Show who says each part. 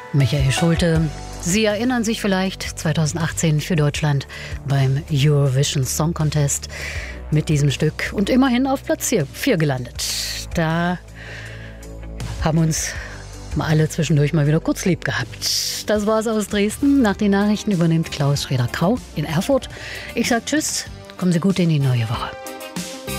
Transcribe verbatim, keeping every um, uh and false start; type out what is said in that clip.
Speaker 1: Michael Schulte. Sie erinnern sich vielleicht zweitausendachtzehn für Deutschland beim Eurovision Song Contest mit diesem Stück und immerhin auf Platz vier gelandet. Da haben uns mal alle zwischendurch mal wieder kurz lieb gehabt. Das war's aus Dresden. Nach den Nachrichten übernimmt Klaus Schreder-Krau in Erfurt. Ich sag Tschüss, kommen Sie gut in die neue Woche.